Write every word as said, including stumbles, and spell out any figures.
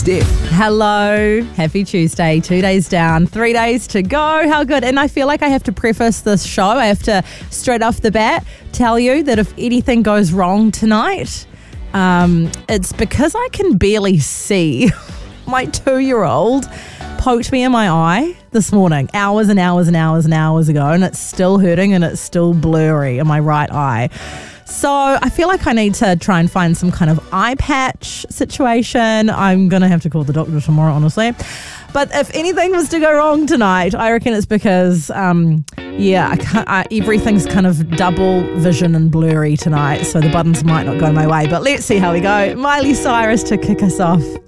Steph. Hello. Happy Tuesday. Two days down, three days to go. How good. And I feel like I have to preface this show. I have to, straight off the bat, tell you that if anything goes wrong tonight, um, it's because I can barely see. My two-year-old poked me in my eye this morning, hours and hours and hours and hours ago, and it's still hurting and it's still blurry in my right eye. So I feel like I need to try and find some kind of eye patch situation. I'm going to have to call the doctor tomorrow, honestly. But if anything was to go wrong tonight, I reckon it's because, um, yeah, I can't, I, everything's kind of double vision and blurry tonight, so the buttons might not go my way. But let's see how we go. Miley Cyrus to kick us off.